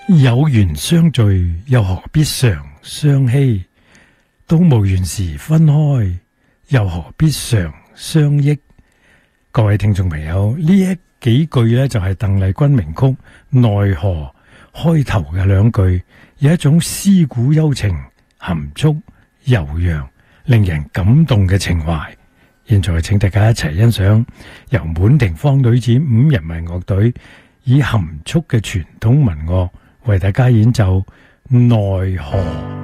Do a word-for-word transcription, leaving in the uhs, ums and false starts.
有緣相聚，又何必常相稀？都無緣時分開，又何必常相憶？各位聽眾朋友，呢一幾句呢，就係鄧麗君名曲《奈何》開頭嘅兩句，有一種思古幽情、含蓄悠揚、令人感動嘅情懷。現在請大家一齊欣賞由滿庭芳女子五人民樂隊以含蓄嘅傳統民樂為大家演奏《奈何》。